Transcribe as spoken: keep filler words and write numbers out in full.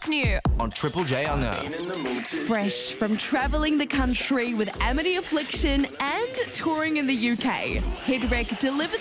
What's new? On Triple J Unearthed. Fresh from travelling the country with Amity Affliction and touring in the U K, Headwreck delivered